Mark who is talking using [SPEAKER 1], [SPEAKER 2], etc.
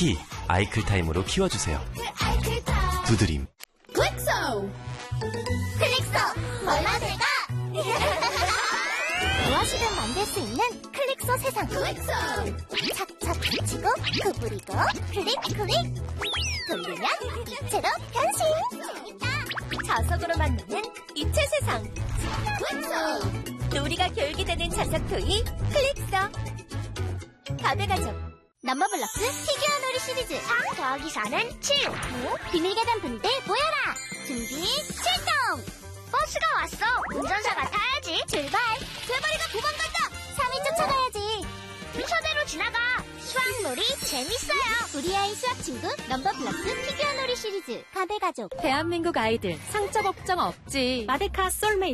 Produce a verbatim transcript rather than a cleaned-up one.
[SPEAKER 1] 특히 아이클타임으로 키워주세요. 두드림.
[SPEAKER 2] 클릭소! 클릭소! 몰라 내가! 무엇이든 만들 수 있는 클릭소 세상. 클릭소! 착착 붙이고 구부리고 클릭 클릭 돌리면 입체로 변신. 자석으로 만드는 입체 세상. 클릭소! 놀이가 교육이 되는 자석 토이 클릭소. 가베가족 넘버블럭스 피규어 놀이 시리즈. 삼 더하기 사는 칠. 오, 비밀 계단 분대 모여라. 준비 출동. 버스가 왔어. 운전사가 타야지. 출발. 대머리가 도망간다. 삼 위 쫓아가야지. 순서대로 지나가. 수학놀이 재밌어요. 우리 아이 수학 친구 넘버블럭스 피규어 놀이 시리즈 가베가족.
[SPEAKER 3] 대한민국 아이들 상처 걱정 없지. 마데카 솔메이트.